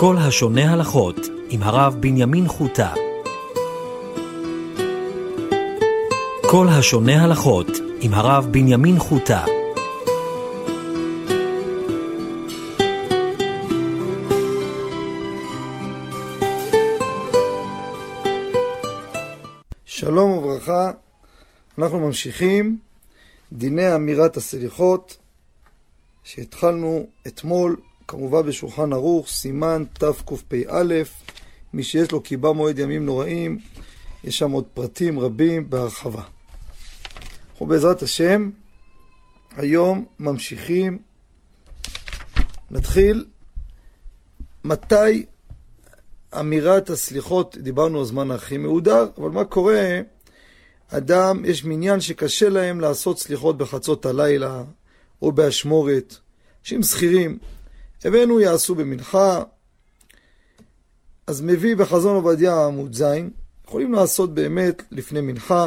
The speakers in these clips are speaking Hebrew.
כל השונה הלכות עם הרב בנימין חוטה. כל השונה הלכות עם הרב בנימין חוטה. שלום וברכה, אנחנו ממשיכים דיני אמירת הסליחות שהתחלנו אתמול, כמובן בשולחן ערוך, סימן תקפ"א. מי שיש לו קיבה מועד ימים נוראים, יש שם עוד פרטים רבים בהרחבה. אנחנו בעזרת השם היום ממשיכים. נתחיל מתי אמירת הסליחות. דיברנו הזמן הכי מהודר, אבל מה קורה? אדם, יש מניין שקשה להם לעשות סליחות בחצות הלילה או באשמורת, אנשים שכירים, הבאנו יעשו במנחה, אז מביא בחזון עובדיה עמוד זין, יכולים לעשות באמת לפני מנחה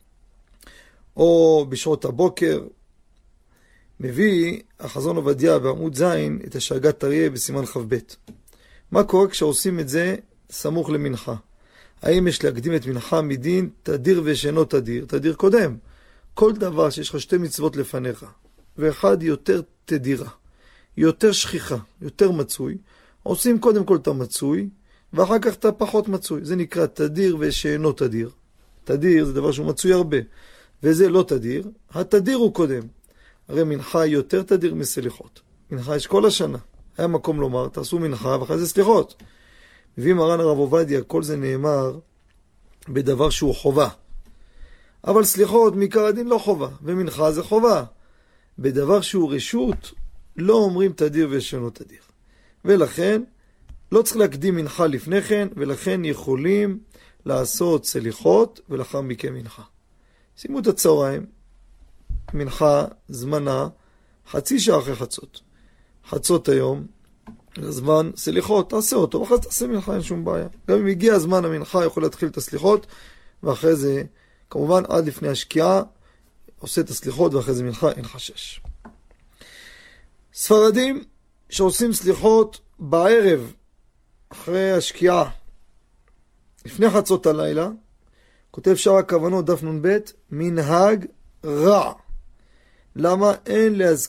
או בשעות הבוקר. מביא החזון עובדיה בעמוד זין את השגת אריה בסימן ח"ב. מה קורה כשעושים את זה סמוך למנחה? האם יש להקדים את מנחה מדין תדיר ושאינו תדיר? תדיר קודם. כל דבר שיש לך שתי מצוות לפניך, ואחד יותר תדירה, יותר שכיחה, יותר מצוי, עושים קודם כל את המצוי, ואחר כך את הפחות מצוי. זה נקרא תדיר ושאינו תדיר. תדיר זה דבר שהוא מצוי הרבה, וזה לא תדיר. התדיר הוא קודם. הרי מנחה יותר תדיר מסליחות. מנחה יש כל השנה. היה מקום לומר, תעשו מנחה ואחרי זה סליחות. מביא מרן הרב עובדיה, כל זה נאמר בדבר שהוא חובה. אבל סליחות מעיקר הדין לא חובה, ומנחה זה חובה. בדבר שהוא רשות, לא אומרים תדיר ושאינו תדיר. ולכן, לא צריך להקדים מנחה לפני כן, ולכן יכולים לעשות סליחות, ולאחר מכן מנחה. שימו את הצהריים, מנחה זמנה, חצי שעה אחרי חצות. חצות היום, לזמן סליחות, תעשה אותו, ואחרי זה תעשה מנחה, אין שום בעיה. גם אם הגיע הזמן המנחה, יכול להתחיל את הסליחות, ואחרי זה, כמובן, עד לפני השקיעה, עושה את הסליחות, ואחרי זה מנחה, אין חשש. ספרדים שעושים סליחות בערב, אחרי השקיעה, לפני חצות הלילה, כותב שאר הכוונות, דף נ"ב, מנהג רע. למה? אין